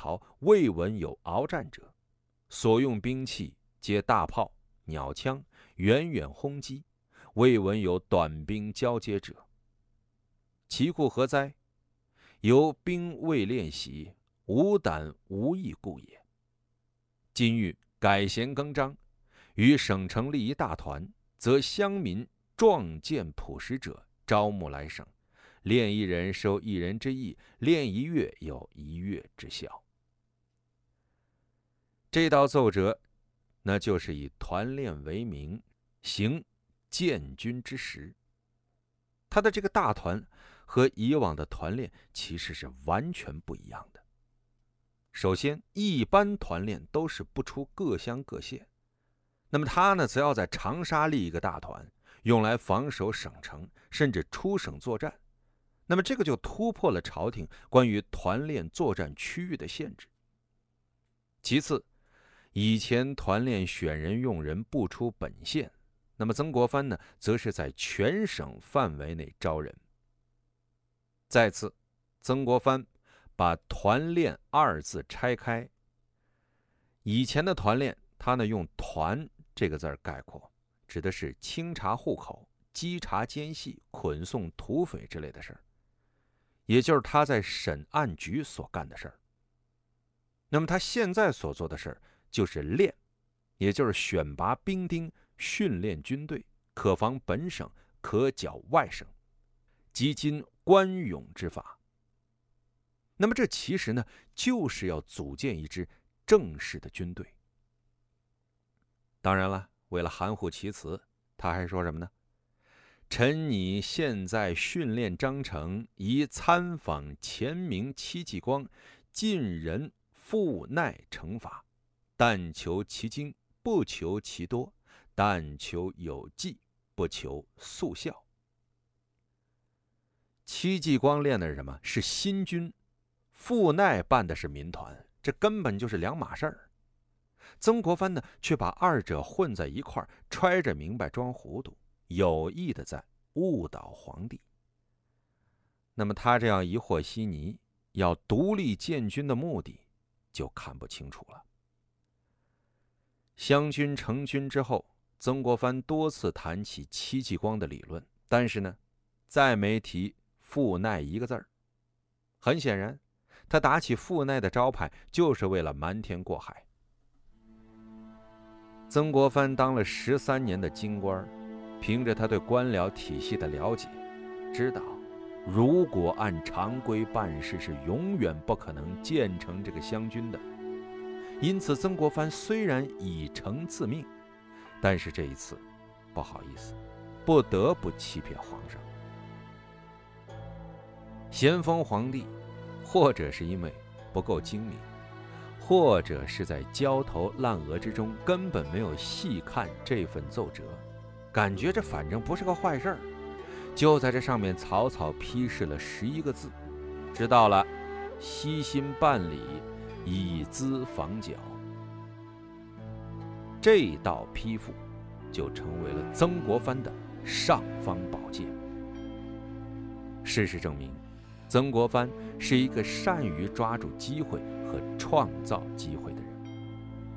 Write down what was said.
逃，未闻有鏖战者，所用兵器皆大炮、鸟枪，远远轰击，未闻有短兵交接者。其故何哉？由兵未练习，无胆无义故也。今欲改弦更张，于省城立一大团，则乡民壮健朴实者招募来省，练一人收一人之役，练一月有一月之效。这道奏折，那就是以团练为名，行建军之实。他的这个大团和以往的团练其实是完全不一样的。首先，一般团练都是不出各乡各县，那么他呢，则要在长沙立一个大团，用来防守省城，甚至出省作战。那么这个就突破了朝廷关于团练作战区域的限制。其次，以前团练选人用人不出本县，那么曾国藩呢，则是在全省范围内招人。再次，曾国藩把团练二字拆开，以前的团练，他呢用团这个字概括，指的是清查户口、稽查奸细、捆送土匪之类的事儿，也就是他在审案局所干的事儿。那么他现在所做的事儿就是练，也就是选拔兵丁，训练军队，可防本省，可剿外省，即今官勇之法。那么这其实呢，就是要组建一支正式的军队。当然了，为了含糊其辞，他还说什么呢？臣拟现在训练章程，宜参访前明戚继光，尽人复耐惩罚，但求其精，不求其多，但求有纪，不求速效。戚继光练的是什么？是新军。傅耐办的是民团，这根本就是两码事儿。曾国藩呢，却把二者混在一块儿，揣着明白装糊涂，有意的在误导皇帝。那么他这样一和稀泥，要独立建军的目的就看不清楚了。湘军成军之后，曾国藩多次谈起戚继光的理论，但是呢，再没提傅耐一个字儿。很显然，他打起傅耐的招牌，就是为了瞒天过海。曾国藩当了13年的京官，凭着他对官僚体系的了解，知道如果按常规办事，是永远不可能建成这个湘军的。因此，曾国藩虽然以诚自命，但是这一次，不好意思，不得不欺骗皇上。咸丰皇帝，或者是因为不够精明，或者是在焦头烂额之中根本没有细看这份奏折，感觉这反正不是个坏事儿，就在这上面草草批示了11个字：知道了，悉心办理，以资防剿。这道批复就成为了曾国藩的尚方宝剑。事实证明，曾国藩是一个善于抓住机会和创造机会